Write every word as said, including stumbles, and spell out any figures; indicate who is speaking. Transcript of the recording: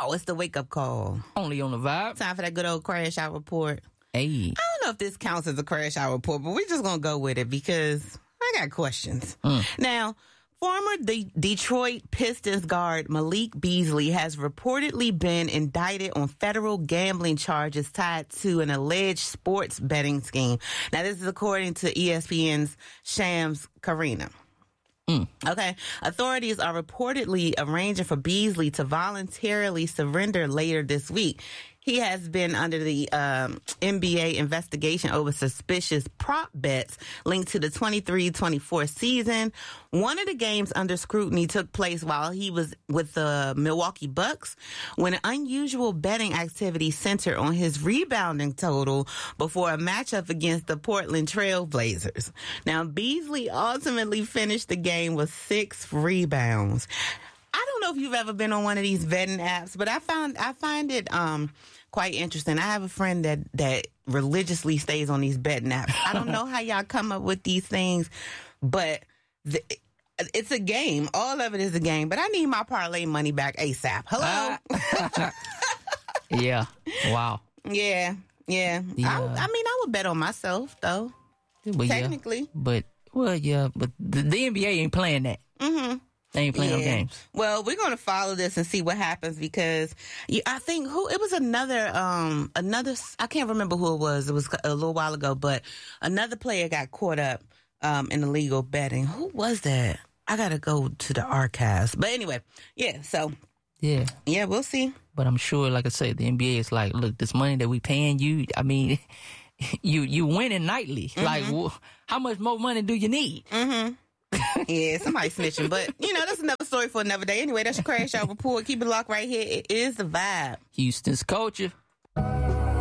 Speaker 1: Wow, it's the wake-up call.
Speaker 2: Only on the Vibe.
Speaker 1: Time for that good old crash out report.
Speaker 2: Hey.
Speaker 1: I don't know if this counts as a crash out report, but we're just going to go with it because I got questions. Mm. Now, former De- Detroit Pistons guard Malik Beasley has reportedly been indicted on federal gambling charges tied to an alleged sports betting scheme. Now, this is according to E S P N's Shams Karina. Mm. Okay. Authorities are reportedly arranging for Beasley to voluntarily surrender later this week. He has been under the um, N B A investigation over suspicious prop bets linked to the twenty-three twenty-four season. One of the games under scrutiny took place while he was with the Milwaukee Bucks, when an unusual betting activity centered on his rebounding total before a matchup against the Portland Trail Blazers. Now, Beasley ultimately finished the game with six rebounds. I don't know if you've ever been on one of these betting apps, but I found I find it um quite interesting. I have a friend that that religiously stays on these betting apps. I don't know how y'all come up with these things, but the, it's a game. All of it is a game. But I need my parlay money back ASAP. Hello.
Speaker 2: Uh, yeah. Wow.
Speaker 1: Yeah. Yeah. yeah. I, I mean, I would bet on myself though.
Speaker 2: But
Speaker 1: technically.
Speaker 2: Yeah, but well, yeah. But the, the N B A ain't playing that.
Speaker 1: Mm-hmm.
Speaker 2: They ain't playing yeah. no games.
Speaker 1: Well, we're going to follow this and see what happens because you, I think who it was another, um, another, I can't remember who it was. It was a little while ago, but another player got caught up um, in illegal betting. Who was that? I got to go to the archives. But anyway, yeah, so.
Speaker 2: Yeah.
Speaker 1: Yeah, we'll see.
Speaker 2: But I'm sure, like I said, the N B A is like, look, this money that we paying you, I mean, you you winning nightly. Mm-hmm. Like, well, how much more money do you need?
Speaker 1: Mm-hmm. Yeah, somebody snitching. But, you know, that's another story for another day. Anyway, that's your Crash Out Report. Keep it locked right here. It is The Vibe.
Speaker 2: Houston's culture.